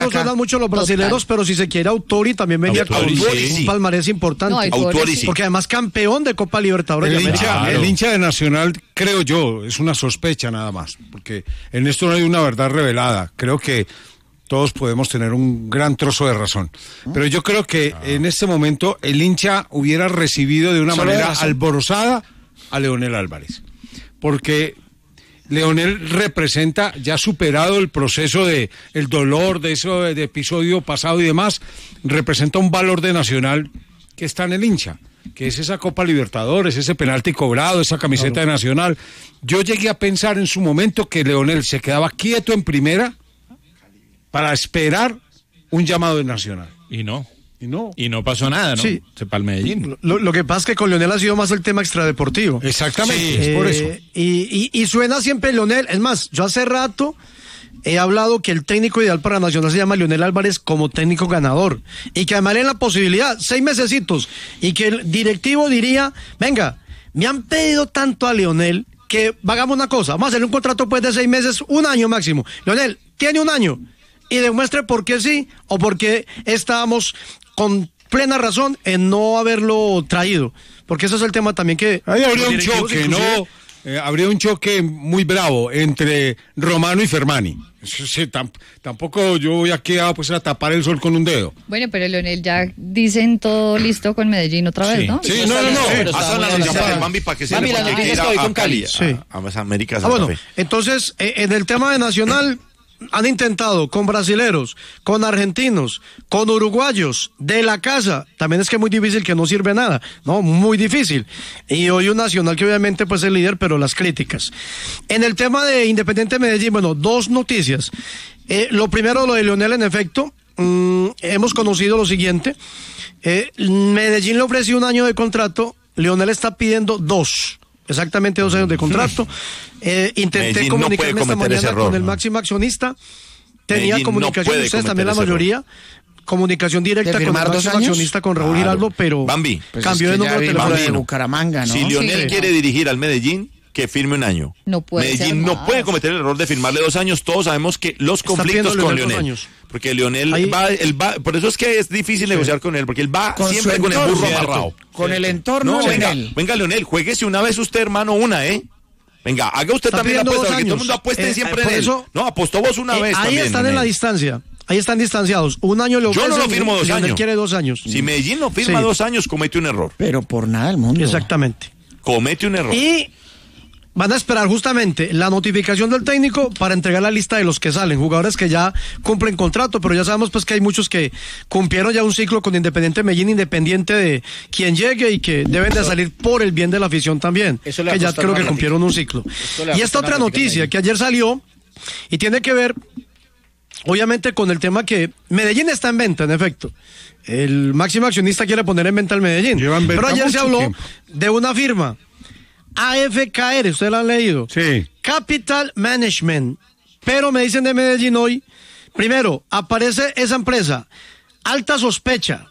suenan mucho los brasileños, pero si se quiere Autori también venía con un palmarés importante. No, Autori sí. Porque además campeón de Copa Libertadores de América. El hincha de Nacional, creo yo, es una sospecha nada más, porque en esto no hay una verdad revelada. Creo que todos podemos tener un gran trozo de razón. Pero yo creo que en este momento el hincha hubiera recibido de una manera alborozada a Leonel Álvarez. Porque Leonel representa, ya superado el proceso de el dolor de ese de episodio pasado y demás, representa un valor de Nacional que está en el hincha, que es esa Copa Libertadores, ese penalti cobrado, esa camiseta de Nacional. Yo llegué a pensar en su momento que Leonel se quedaba quieto en primera para esperar un llamado de Nacional. Y no pasó nada, ¿no? Sí. Se para el Medellín. Lo que pasa es que con Leonel ha sido más el tema extradeportivo. Exactamente, Sí, es por eso. Y suena siempre Leonel. Es más, yo hace rato he hablado que el técnico ideal para Nacional se llama Leonel Álvarez como técnico ganador. Y que además le den la posibilidad, 6 mesecitos, y que el directivo diría, venga, me han pedido tanto a Leonel que hagamos una cosa, vamos a hacerle un contrato pues de 6 meses, 1 año máximo. Leonel, tiene 1 año. Y demuestre por qué sí o por qué estábamos con plena razón en no haberlo traído. Porque ese es el tema también que... Ahí habría un choque, ¿no? Habría un choque muy bravo entre Romano y Fermani. Sí, tampoco yo voy aquí a tapar el sol con un dedo. Bueno, pero Leonel ya dicen todo listo con Medellín otra vez, ¿no? Sí, no. Hasta la noticia de Bambi para que se Bambi, la noticia es que voy con Cali. A América Santa bueno, Fe. entonces, en el tema de Nacional... Han intentado con brasileros, con argentinos, con uruguayos, de la casa. También es que es muy difícil, que no sirve nada, ¿no? Muy difícil. Y hoy un Nacional que obviamente pues es el líder, pero las críticas. En el tema de Independiente Medellín, bueno, 2 noticias. Lo primero, lo de Leonel, en efecto, hemos conocido lo siguiente. Medellín le ofreció 1 año de contrato, Leonel está pidiendo 2. Exactamente 2 años de contrato. Intenté Medellín comunicarme no esta mañana con el máximo accionista. Tenía Medellín comunicación, ustedes también la mayoría. Comunicación directa con el máximo accionista, con Raúl Giraldo, pero Bambi, pues cambió de número de teléfono. de Bucaramanga, ¿no? Si Leonel quiere dirigir al Medellín, que firme 1 año. No puede Medellín ser no más. puede cometer el error de firmarle 2 años. Todos sabemos que los conflictos con Leonel. Porque Leonel él va, por eso es que es difícil negociar con él, porque él va Con siempre su con el entorno, burro ¿cierto? amarrado. Con el entorno, venga, Leonel, juéguese una vez usted, hermano, Venga, haga usted Está también la pidiendo apuesta, 2 porque todo el años. mundo apueste siempre por en él. eso- No, apostó vos una vez ahí también. están en la distancia. Ahí están distanciados. 1 año lo Yo no lo firmo 2 Leonel años. quiere 2 años. Si Medellín no firma Sí. 2 años, comete un error. Pero por nada del mundo. Exactamente. Comete un error. Y van a esperar justamente la notificación del técnico para entregar la lista de los que salen, jugadores que ya cumplen contrato, pero ya sabemos pues que hay muchos que cumplieron ya un ciclo con Independiente Medellín, independiente de quien llegue, y que deben de salir por el bien de la afición también, Eso le que va a ya costar creo una que platica. cumplieron un ciclo. Y esta otra noticia que ayer salió y tiene que ver obviamente con el tema que Medellín está en venta, en efecto. El máximo accionista quiere poner en venta al Medellín. Llevan venta Pero ayer se mucho habló tiempo. de una firma, AFKR, ustedes la han leído. Sí. Capital Management. Pero me dicen de Medellín hoy, primero, aparece esa empresa, alta sospecha,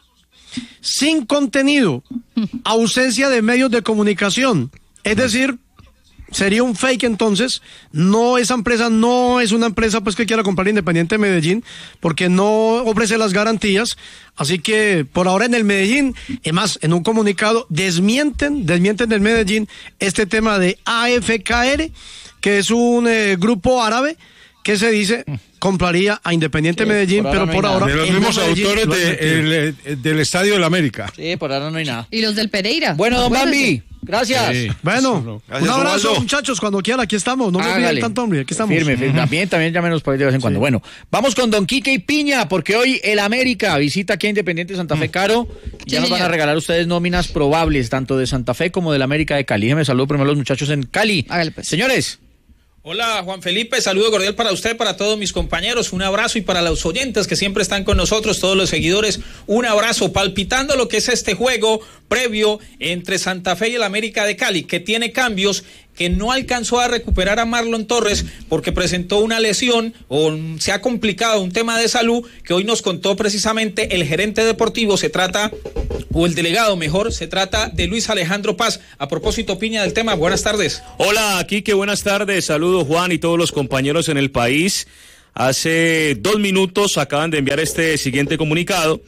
sin contenido, ausencia de medios de comunicación. Es decir, sería un fake entonces. No, esa empresa no es una empresa pues que quiera comprar Independiente Medellín, porque no ofrece las garantías. Así que por ahora en el Medellín, es más, en un comunicado desmienten del Medellín este tema de AFKR, que es un grupo árabe que se dice compraría a Independiente Medellín, por ahora pero no por hay ahora De los el mismos Medellín autores lo admitió. del Estadio del América. Sí, por ahora no hay nada. Y los del Pereira. Bueno, don Acuérdese. Bambi, gracias. Sí. Bueno, Gracias, un abrazo, Osvaldo. muchachos, cuando quiera, aquí estamos, no me olviden Hágale. tanto, hombre, aquí estamos. Firme. También llámenos por ahí de vez en cuando. Bueno, vamos con Don Quique y Piña, porque hoy el América visita aquí a Independiente Santa Fe Caro. Y ya Sí, nos van a señor. regalar ustedes nóminas probables, tanto de Santa Fe como del América de Cali. Déjeme saludo primero a los muchachos en Cali. Hágale, pues. Señores. Hola Juan Felipe, saludo cordial para usted, para todos mis compañeros, un abrazo, y para los oyentes que siempre están con nosotros, todos los seguidores, un abrazo, palpitando lo que es este juego previo entre Santa Fe y el América de Cali, que tiene cambios, que no alcanzó a recuperar a Marlon Torres porque presentó una lesión o se ha complicado un tema de salud que hoy nos contó precisamente el gerente deportivo, o el delegado mejor, se trata de Luis Alejandro Paz. A propósito, Piña, del tema, buenas tardes. Hola, Quique, buenas tardes. Saludos, Juan, y todos los compañeros en el país. Hace 2 minutos acaban de enviar este siguiente comunicado.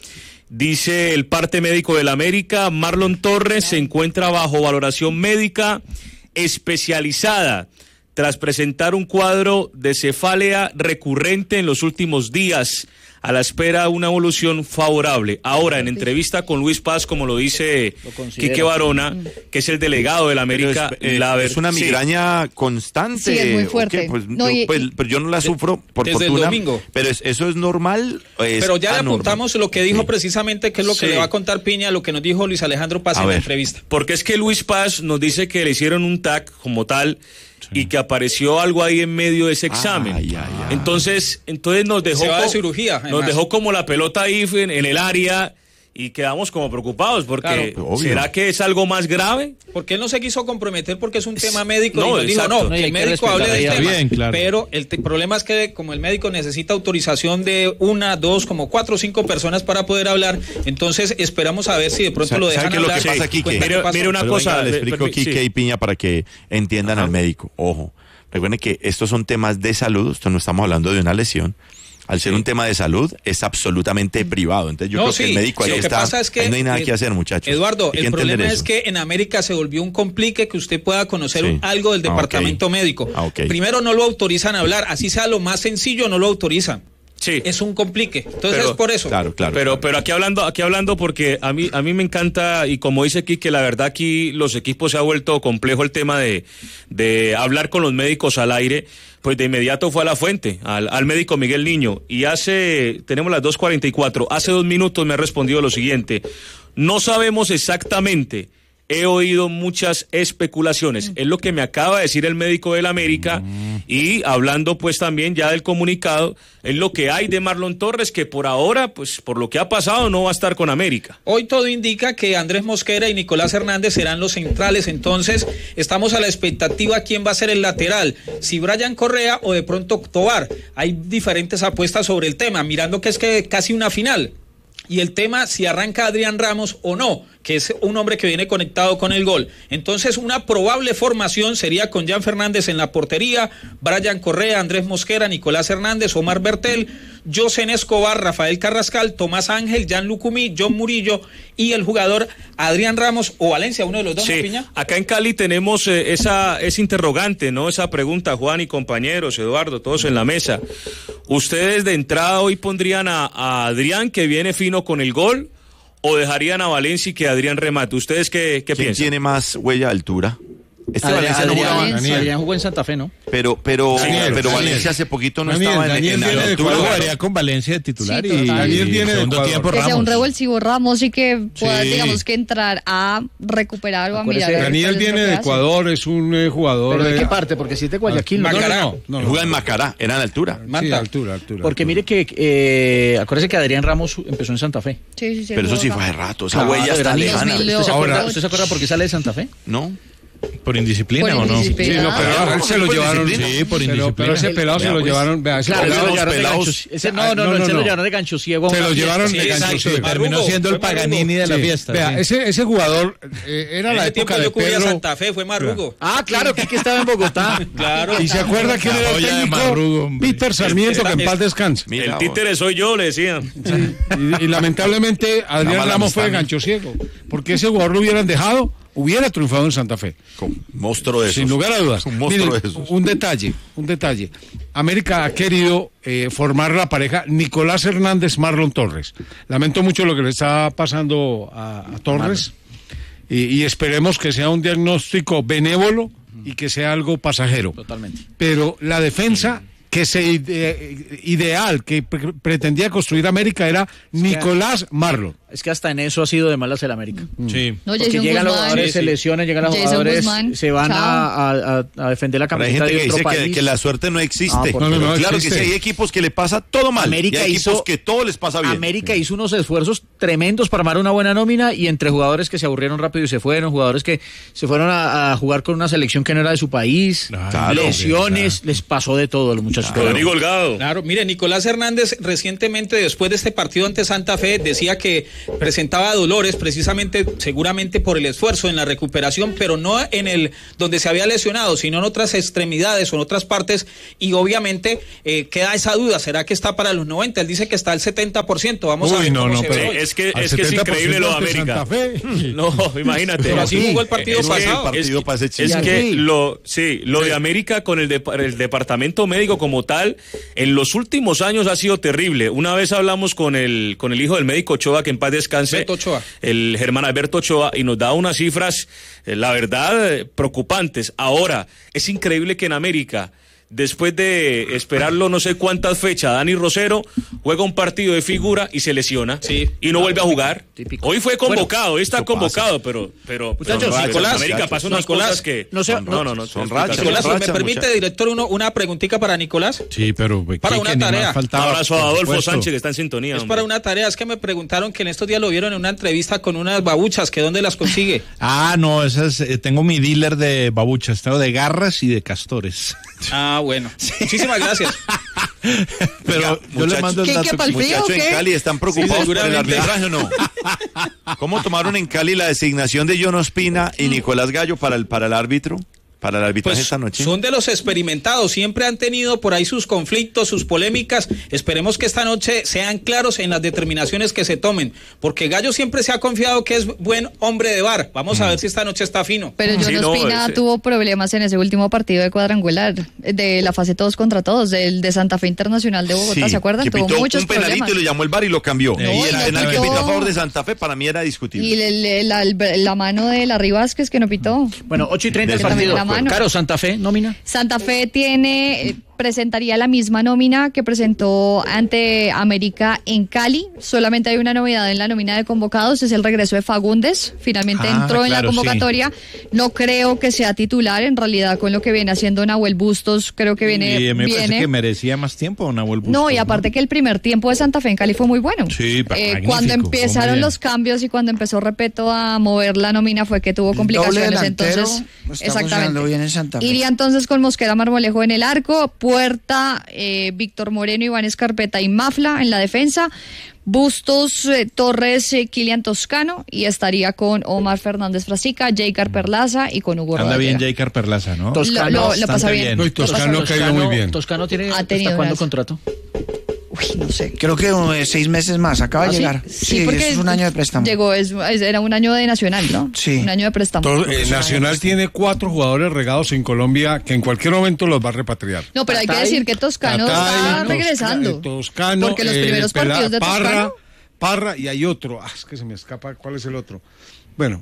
Dice el parte médico del América: Marlon Torres se encuentra bajo valoración médica especializada tras presentar un cuadro de cefalea recurrente en los últimos días, a la espera de una evolución favorable. Ahora, en entrevista con Luis Paz, como lo dice Quique Barona, que es el delegado del América, es una migraña constante. Sí, es muy fuerte. Pues, pero yo no la sufro, por desde fortuna. El domingo. Pero ¿eso es normal o es Pero ya le anormal? apuntamos lo que dijo precisamente, que es lo que le va a contar Piña, lo que nos dijo Luis Alejandro Paz en la entrevista. Porque es que Luis Paz nos dice que le hicieron un TAC como tal, y que apareció algo ahí en medio de ese examen. Entonces nos dejó, se va de cirugía, nos dejó como la pelota ahí en el área, y quedamos como preocupados, porque ¿será que es algo más grave? Porque él no se quiso comprometer porque es un tema médico, no, y dijo, que el médico hable del tema. Bien, claro. Pero el problema es que como el médico necesita autorización de 1, 2, como 4 o 5 personas para poder hablar, entonces esperamos a ver si de pronto lo dejan hablar. ¿Qué pasa, Quique? Mire una cosa, le explico Quique y Piña para que entiendan al médico. Ojo, recuerden que estos son temas de salud, esto no estamos hablando de una lesión. Al ser un tema de salud, es absolutamente privado. Entonces yo creo que el médico ahí está, ahí no hay nada que hacer, muchachos. Eduardo, el problema es que en América se volvió un complique que usted pueda conocer algo del departamento médico. Primero no lo autorizan a hablar, así sea lo más sencillo, no lo autorizan. Sí. Es un complique. Entonces es por eso. Claro. Pero aquí hablando porque a mí me encanta, y como dice Quique, la verdad aquí los equipos se ha vuelto complejo el tema de hablar con los médicos al aire. Pues de inmediato fue a la fuente, al médico Miguel Niño, y tenemos las 2:44, hace 2 minutos me ha respondido lo siguiente: no sabemos exactamente, he oído muchas especulaciones, es lo que me acaba de decir el médico del América, y hablando pues también ya del comunicado, es lo que hay de Marlon Torres, que por ahora, pues por lo que ha pasado, no va a estar con América. Hoy todo indica que Andrés Mosquera y Nicolás Hernández serán los centrales, entonces estamos a la expectativa quién va a ser el lateral, si Brian Correa o de pronto Tobar. Hay diferentes apuestas sobre el tema, mirando que es casi una final. Y el tema si arranca Adrián Ramos o no, que es un hombre que viene conectado con el gol. Entonces una probable formación sería con Jan Fernández en la portería, Brian Correa, Andrés Mosquera, Nicolás Hernández, Omar Bertel, Josen Escobar, Rafael Carrascal, Tomás Ángel, Jan Lucumí, John Murillo y el jugador Adrián Ramos o Valencia, uno de los dos. Sí, Piña. acá en Cali tenemos esa interrogante, ¿no? Esa pregunta, Juan y compañeros, Eduardo, todos en la mesa. ¿Ustedes de entrada hoy pondrían a Adrián, que viene fino con el gol, o dejarían a Valencia y que Adrián remate? ¿Ustedes qué piensan? ¿Quién tiene más huella de altura? Adrián jugó en Santa Fe, ¿no? Pero Valencia hace poquito no estaba en la altura. Jugaría con Valencia de titular, sí, y Daniel viene de segundo tiempo que sea un Ramos. revulsivo Ramos y que pueda, digamos, que entrar a recuperar o a mirar. Daniel viene de Ecuador, es un jugador. ¿Pero de qué parte? Porque si es de Guayaquil. No. Juega en Macará, era en altura. Sí, altura. Porque mire que acuérdese que Adrián Ramos empezó en Santa Fe. Sí, pero eso sí fue hace rato, esa huella está lejana. ¿Usted se acuerda por qué sale de Santa Fe? No. ¿Por indisciplina o no? Sí, no, pero él se lo llevaron. Sí, por indisciplina. Pero ese pelado se lo llevaron. Vea, ese se lo llevaron de gancho ciego. Se lo llevaron de gancho ciego. Terminó siendo el Paganini de la fiesta. Vea, ese jugador era la época de Pedro. Santa Fe fue Marrugo. Ah, claro, que estaba en Bogotá. Claro. ¿Y se acuerda quién era el técnico? Peter Sarmiento, que en paz descanse. El títere soy yo, le decían. Y lamentablemente Adrián Ramos fue de gancho ciego. Porque ese jugador lo hubieran dejado, hubiera triunfado en Santa Fe. Con monstruo de esos. Sin lugar a dudas. Un monstruo Miren, de esos. un detalle. América ha querido formar la pareja Nicolás Hernández Marlon Torres. Lamento mucho lo que le está pasando a Torres y esperemos que sea un diagnóstico benévolo y que sea algo pasajero. Totalmente. Pero la defensa que ideal que pretendía construir América era Nicolás Marlon. Es que hasta en eso ha sido de malas el América. Sí. No, porque llegan los jugadores, se lesionan, llegan los jugadores, se van a defender la camiseta de otro país. Hay gente que dice que la suerte no existe. No claro existe. que sí, hay equipos que le pasa todo mal. América y hay equipos que todo les pasa bien. América hizo unos esfuerzos tremendos para armar una buena nómina, y entre jugadores que se aburrieron rápido y se fueron, jugadores que se fueron a jugar con una selección que no era de su país, lesiones, les pasó de todo a los muchachos. Rodrigo Holgado. Claro, mire, Nicolás Hernández recientemente, después de este partido ante Santa Fe, decía que presentaba dolores precisamente, seguramente por el esfuerzo en la recuperación, pero no en el donde se había lesionado, sino en otras extremidades o en otras partes, y obviamente queda esa duda, ¿será que está para los 90? Él dice que está al 70%, vamos a ver cómo se ve hoy. Es que es increíble lo de América. No, imagínate. Pero así jugó el partido pasado. Es que lo de América con el departamento médico como tal, en los últimos años ha sido terrible. Una vez hablamos con el hijo del médico Ochoa, que en paz descanse, Beto Ochoa. el Germán Alberto Ochoa, y nos da unas cifras, la verdad, preocupantes. Ahora, es increíble que en América, después de esperarlo no sé cuántas fechas, Dani Rosero juega un partido de figura y se lesiona y no vuelve a jugar. Típico. Hoy fue convocado, hoy está convocado, pero muchachos, Nicolás, América pasó unas cosas que no son rachas. Nicolás, ¿me permite, director, una preguntita para Nicolás? Sí, pero para una tarea. Un abrazo a Adolfo Sánchez, que está en sintonía. Es para una tarea, es que me preguntaron que en estos días lo vieron en una entrevista con unas babuchas, que ¿dónde las consigue? No, esas, tengo mi dealer de babuchas, tengo de garras y de castores. Bueno, muchísimas gracias. Pero yo le mando el dato. Muchachos en Cali están preocupados por el arbitraje, ¿o no? ¿Cómo tomaron en Cali la designación de John Ospina y Nicolás Gallo para el árbitro? Para el arbitraje esta noche. Son de los experimentados, siempre han tenido por ahí sus conflictos, sus polémicas. Esperemos que esta noche sean claros en las determinaciones que se tomen, porque Gallo siempre se ha confiado que es buen hombre de VAR. Vamos a ver si esta noche está fino. Pero John Ospina tuvo problemas en ese último partido de cuadrangular, de la fase todos contra todos, del de Santa Fe Internacional de Bogotá, ¿se acuerdan? Que tuvo muchos un penalito problemas. y le llamó el VAR y lo cambió. No, y el penal que pitó a favor de Santa Fe para mí era discutible. Y la mano de Larry Vázquez que no pitó. Bueno, 8:30 el partido. Claro, Santa Fe, nómina. Santa Fe presentaría la misma nómina que presentó ante América en Cali. Solamente hay una novedad en la nómina de convocados, es el regreso de Fagundes. Finalmente entró en la convocatoria. Sí. No creo que sea titular, en realidad, con lo que viene haciendo Nahuel Bustos, creo que viene y me parece que merecía más tiempo Nahuel Bustos. No, y aparte que el primer tiempo de Santa Fe en Cali fue muy bueno. Sí, cuando empezaron los cambios y cuando empezó Repeto a mover la nómina fue que tuvo complicaciones. Entonces, exactamente. Bien en Santa Fe. Iría entonces con Mosquera Marmolejo en el arco, Puerta, Víctor Moreno, Iván Escarpeta y Mafla en la defensa, Bustos, Torres, Kilian Toscano, y estaría con Omar Fernández Frasica, Jaycar Perlaza y con Hugo Anda Rodríguez. bien Jaycar Perlaza, ¿no? Toscano lo pasa bien. No, y Toscano ha caído muy bien. Toscano tiene ¿hasta cuándo contrato? Uy, no sé. Creo que 6 meses más, acaba de llegar. Sí, porque es un año de préstamo. Llegó, era un año de Nacional, ¿no? Sí. Un año de préstamo. Nacional tiene 4 jugadores regados en Colombia que en cualquier momento los va a repatriar. No, pero hay que decir que Toscano está regresando. Toscano, porque los primeros partidos de Toscano. Parra y hay otro. Es que se me escapa. ¿Cuál es el otro? Bueno.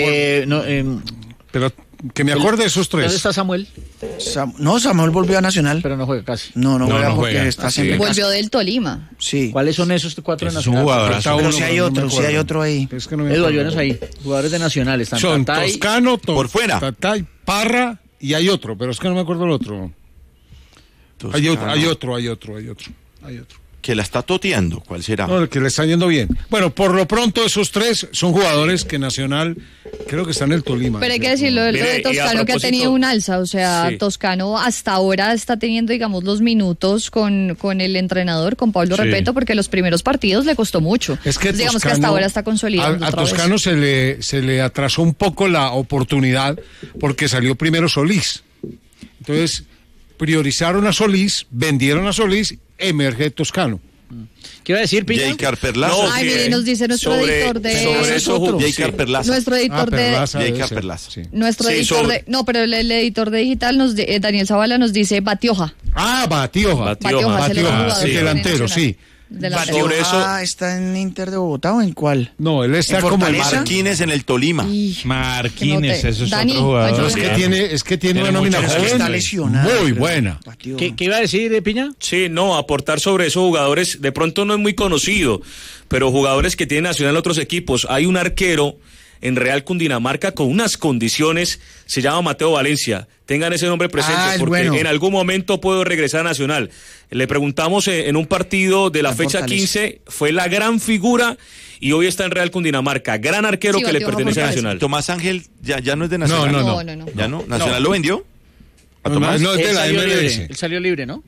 Pero que me acuerde de esos 3. ¿Dónde está Samuel? Samuel volvió a Nacional. Pero no juega casi. No juega. Está siempre volvió del Tolima. Sí. ¿Cuáles son esos 4 de Nacional? Pero si hay otro ahí. Es que no Eduardo, ayúdanos ahí. Jugadores de Nacional están. Son Toscano, por fuera. Tatay, Parra y hay otro, pero es que no me acuerdo el otro. Hay otro. Que la está toteando, ¿cuál será? No, el que le está yendo bien. Bueno, por lo pronto esos 3 son jugadores que Nacional creo que están en el Tolima. Pero hay que decirlo lo de Toscano, que ha tenido un alza, o sea, Toscano hasta ahora está teniendo, digamos, los minutos con el entrenador, con Pablo Repeto, porque los primeros partidos le costó mucho. Es que digamos que hasta ahora está consolidando. A Toscano se le atrasó un poco la oportunidad porque salió primero Solís. Entonces, priorizaron a Solís, vendieron a Solís, emerge Toscano. ¿Qué iba a decir, Piña? Jaycar Perlaza. Mire, nos dice nuestro editor de... Jaycar Perlaza. Nuestro editor de... Jaycar Perlaza. Nuestro editor de... No, pero el editor de digital, Daniel Zavala, nos dice Batioja. Batioja. El delantero, sí. Batioja está en Inter de Bogotá, ¿o en cuál? No, él está como en Marquines en el Tolima. Marquines, eso es Dani, otro jugador. Es que tiene una nómina está lesionado. muy buena. ¿Qué iba a decir, Piña? Sí, aportar sobre esos jugadores, de pronto no es muy conocido, pero jugadores que tienen Nacional en otros equipos. Hay un arquero en Real Cundinamarca con unas condiciones, se llama Mateo Valencia. Tengan ese nombre presente porque en algún momento puedo regresar a Nacional. Le preguntamos en un partido de la fecha 15, fue la gran figura y hoy está en Real Cundinamarca. Gran arquero que le pertenece a Nacional. Tomás Ángel ya no es de Nacional. No. ¿Ya no? ¿Nacional lo vendió? No, es de la MLS. Él salió libre, ¿no?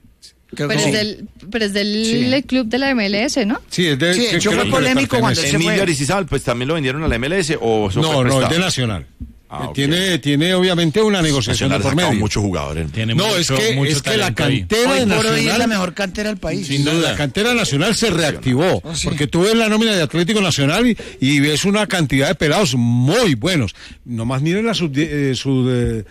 Pero es del club de la MLS, ¿no? Sí, es de... Sí, yo fue polémico cuando se Emilio fue. Aristizábal, pues también lo vendieron a la MLS o eso No, es de Nacional. Okay. Tiene obviamente una negociación de por medio. Muchos jugadores. Es que la cantera de Nacional Nacional es la mejor cantera del país. Sin duda. La cantera nacional se reactivó, porque tú ves la nómina de Atlético Nacional y ves una cantidad de pelados muy buenos. Nomás miren la sub-17.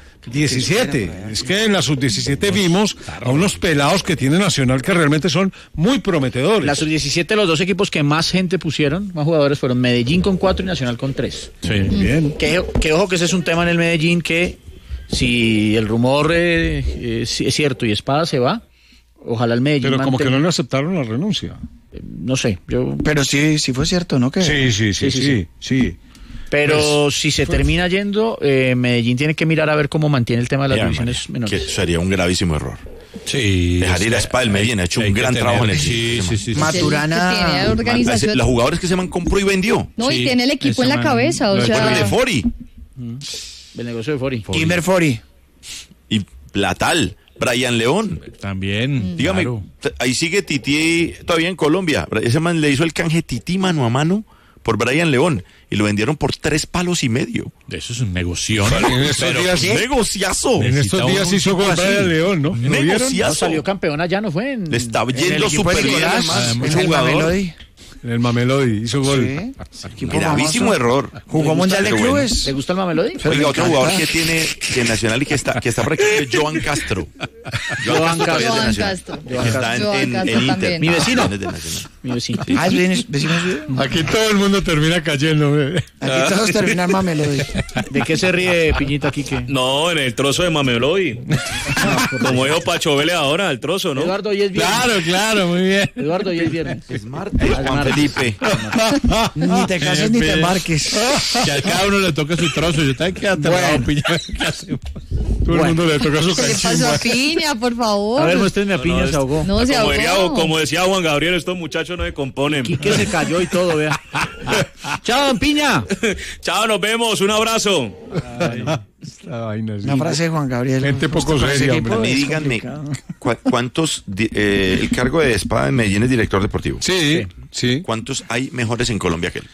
Es que en la sub-17 vimos a unos pelados que tiene Nacional que realmente son muy prometedores. La sub-17, los dos equipos que más gente pusieron, más jugadores, fueron Medellín con 4 y Nacional con 3. Sí, bien. Que ojo que ese es un tema en el Medellín que si el rumor es cierto y Espada se va, ojalá el Medellín Pero como que no le aceptaron la renuncia. No sé, Pero sí fue cierto, ¿no? Que... Sí. Pero pues, si se termina yendo, Medellín tiene que mirar a ver cómo mantiene el tema de las divisiones menores. Que sería un gravísimo error. Sí. Dejar ir a Espada del Medellín, ha hecho un gran trabajo en el sí. Maturana. Tiene organización. Los jugadores que se man compró y vendió. No, y tiene el equipo en la cabeza, o sea. Bueno, el de Fori. El negocio de Fori. Kimber Fori. Y Platal. Brian León. También. Dígame, claro. ahí sigue Titi todavía en Colombia. Ese man le hizo el canje Titi mano a mano por Brian León y lo vendieron por 3 palos y medio. Eso es un negocio. Negociazo. En estos días hizo con Brian León, ¿no? Negociazo. No, salió campeón allá, ¿no fue? Le está yendo súper bien, además. En el Mamelodi. En el Mamelodi hizo gol. Gravísimo error. Jugó Mundial de Clubes. ¿Te gusta el Mamelodi? Oiga, otro jugador que tiene que Nacional y que está por aquí es Joan Castro. Joan Castro. Está en Inter. Mi vecino. Mi vecino. Vecino suyo. Aquí todo el mundo termina cayendo. Aquí todos terminan Mamelodi. ¿De qué se ríe Piñito aquí? No, en el trozo de Mamelodi. Como dijo Pacho Vélez ahora, el trozo, ¿no? Eduardo, hoy es viernes. Claro, muy bien. Eduardo, hoy es viernes. Es martes. Juan Felipe. Ni te cases ni te embarques. Que a cada uno le toca su trozo. Yo también quedé aterrado, Piña. ¿Qué hacemos? Todo el mundo le toca su ¿Qué le pasó a Piña, por favor? A ver, muéstrenme a Piña, se ahogó. No, se ahogó. Como decía Juan Gabriel, estos muchachos no se componen. Quique se cayó y todo, vea. Chao, don Piña. Chao, nos vemos. Un abrazo. Una frase de Juan Gabriel. Gente poco seria, hombre. Y díganme, ¿cuántos, el cargo de Espada en Medellín es director deportivo? Sí. ¿Cuántos hay mejores en Colombia que él?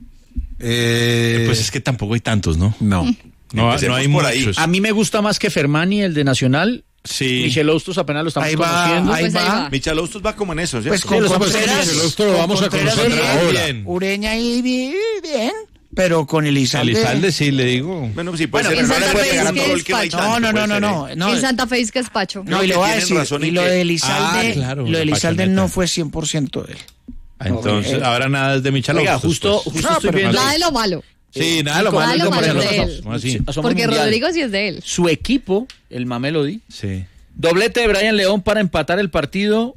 Pues es que tampoco hay tantos, ¿no? No hay por ahí. muchos. A mí me gusta más que Fermani, el de Nacional. Sí. Michel Hostos apenas lo estamos conociendo. Ahí va. Michel Hostos va como en eso, ¿cierto? Pues con Contreras. Esto lo vamos a conocer ahora. Ureña y bien. Pero con Elizalde. Elizalde sí, le digo. Bueno, sí, puede ser. en No le Santa puede Fe pegar es que todo el es que no hay Pacho. tanto, No. En Santa Fe es que es Pacho. No, y le voy a decir, razón y en lo que- de Elizalde, claro, lo de la Elizalde pasioneta. no fue 100% de él. Entonces, ahora nada es de Michel Oiga, Hostos, justo pues. estoy viendo. Nada de lo malo. Sí, nada, lo Nada malo lo malo es de él. así. Somos Porque mundial. Rodrigo sí es de él. Su equipo, el Mamelodi, Sí. doblete de Brian León para empatar el partido.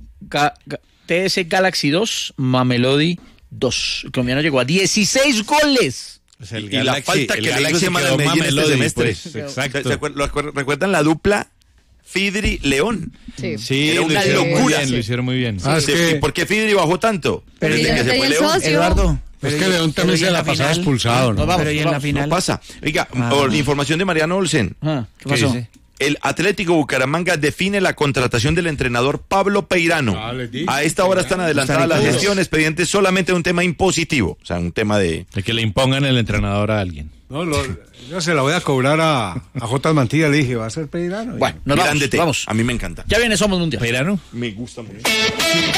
TS Galaxy 2, Mamelodi 2. El colombiano llegó a 16 goles. Pues el Y la falta que le hizo quedó Medellín este Mamelodi, semestre. pues, exacto. ¿Recuerdan la dupla Fidri-León? Sí. Sí, Era lo una hicieron muy locura. bien, lo hicieron muy bien. Ah, es que- ¿Y por qué Fidri bajó tanto? Pero Desde ya que se tenía fue el León. socio. Eduardo. Es que León también se la pasaba expulsado, ¿no? Pero y en la No final. pasa. Oiga, por información de Mariano Olsen. ¿Qué pasó? El Atlético Bucaramanga define la contratación del entrenador Pablo Peirano. A esta hora están adelantadas las gestiones pendientes solamente de un tema impositivo, o sea, un tema de... De que le impongan el entrenador a alguien. No, yo se la voy a cobrar a J. Mantilla, le dije, va a ser Peirano. Bueno, nos Grande vamos. A mí me encanta. Ya viene Somos Mundial. ¿Peirano? Me gusta mucho.